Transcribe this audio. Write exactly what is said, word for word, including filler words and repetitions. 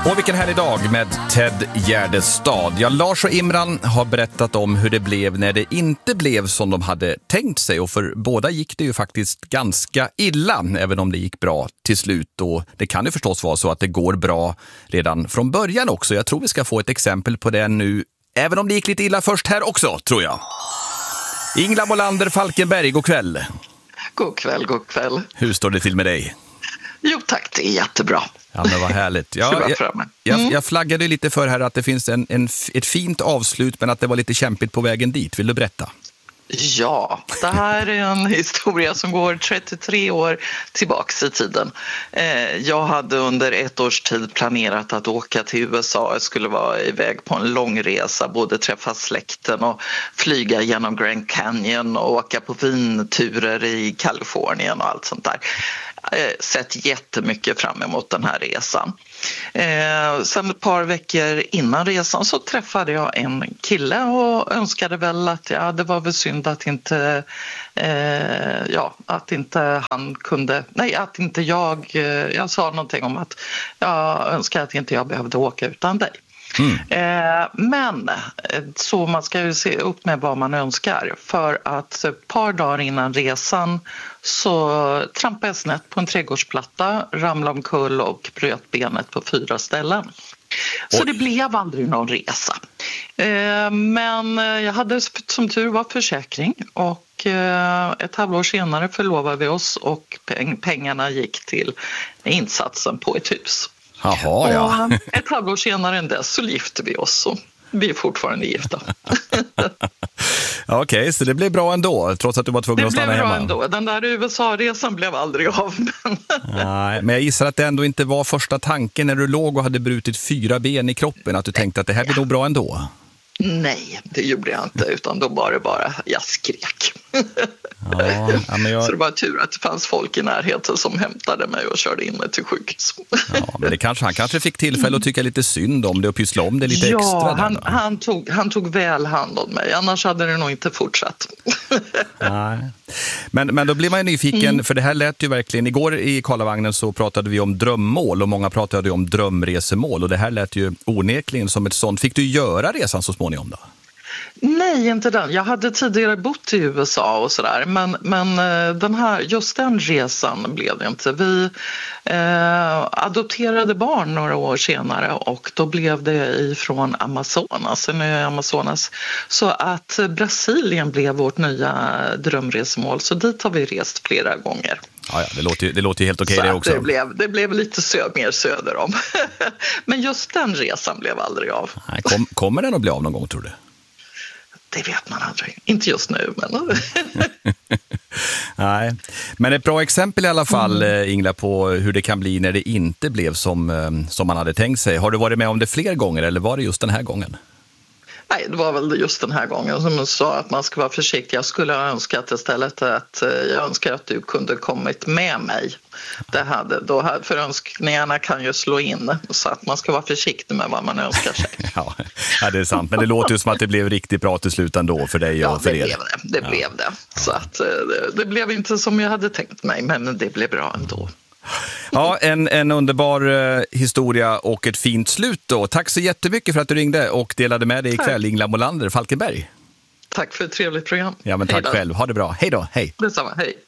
Och vilken härlig dag med Ted Gärdestad. Ja, Lars och Imran har berättat om hur det blev när det inte blev som de hade tänkt sig. Och för båda gick det ju faktiskt ganska illa, även om det gick bra till slut. Och det kan ju förstås vara så att det går bra redan från början också. Jag tror vi ska få ett exempel på det nu, även om det gick lite illa först här också, tror jag. Ingela Molander Falkenberg, god kväll. God kväll, god kväll. Hur står det till med dig? Jo tack, det är jättebra. Ja, men vad härligt. Ja, jag, jag, jag flaggade lite för här att det finns en, en, ett fint avslut, men att det var lite kämpigt på vägen dit. Vill du berätta? Ja, det här är en historia som går trettiotre år tillbaks i tiden. Jag hade under ett års tid planerat att åka till U S A. Jag skulle vara iväg på en lång resa, både träffa släkten och flyga genom Grand Canyon och åka på vinturer i Kalifornien och allt sånt där. Sett jättemycket fram emot den här resan. Eh, sen ett par veckor innan resan så träffade jag en kille och önskade väl att ja, det var väl synd att inte eh, ja, att inte han kunde, nej att inte jag, eh, jag sa någonting om att jag önskar att inte jag behövde åka utan dig. Mm. Eh, men så man ska ju se upp med vad man önskar, för att ett par dagar innan resan så trampade jag snett på en trädgårdsplatta, ramlade omkull och bröt benet på fyra ställen. Så det blev aldrig någon resa. Eh, men jag hade som tur var försäkring och eh, ett halvår senare förlovade vi oss och peng- pengarna gick till insatsen på ett hus. Jaha, ja. Och ett halvår senare än dess så gifte vi oss och vi är fortfarande gifta. Okej, okay, så det blev bra ändå, trots att du var tvungen det att stanna hemma? Det blev bra ändå. Den där U S A-resan blev aldrig av. Nej, men jag gissar att det ändå inte var första tanken när du låg och hade brutit fyra ben i kroppen, att du tänkte att det här blir nog bra ändå. Nej, det gjorde jag inte, utan då var det bara, jag skrek. Ja, ja, men jag... Så det var tur att det fanns folk i närheten som hämtade mig och körde in mig till sjukhus. Ja, men det kanske, han kanske fick tillfälle att tycka lite synd om det och pyssla om det lite ja, extra. Ja, han, han, han, tog, han tog väl hand om mig, annars hade det nog inte fortsatt. Nej. Men, men då blir man ju nyfiken, mm. för det här lät ju verkligen, igår i Karlavagnen så pratade vi om drömmål och många pratade om drömresemål, och det här lät ju onekligen som ett sånt. Fick du göra resan så småningom då? Nej, inte den. Jag hade tidigare bott i U S A och sådär, men, men den här, just den resan blev det inte. Vi eh, adopterade barn några år senare och då blev det ifrån Amazonas, nu är Amazonas. Så att Brasilien blev vårt nya drömresemål, så dit har vi rest flera gånger. Ja, ja, det låter ju, det låter ju helt okej det också. Det blev, det blev lite sö, mer söder om. Men just den resan blev aldrig av. Nej, kom, kommer den att bli av någon gång, tror du? Det vet man aldrig. Inte just nu, men... Nej, men ett bra exempel i alla fall, mm. Ingela, på hur det kan bli när det inte blev som, som man hade tänkt sig. Har du varit med om det fler gånger, eller var det just den här gången? Nej, det var väl just den här gången som jag sa att man ska vara försiktig. Jag skulle ha önskat istället att jag önskar att du kunde kommit med mig. Det hade, då hade, för önskningarna kan ju slå in, så att man ska vara försiktig med vad man önskar sig. Ja, ja, det är sant. Men det låter ju som att det blev riktigt bra till slut ändå för dig och ja, för det er. Blev det. Det ja. blev det. Så att det, det blev inte som jag hade tänkt mig, men det blev bra ändå. Ja, en, en underbar eh, historia och ett fint slut då. Tack så jättemycket för att du ringde och delade med dig ikväll, Ingela Molander Falkenberg. Tack för ett trevligt program. Ja, men tack själv. Ha det bra. Hej då. Hej. Detsamma. Hej.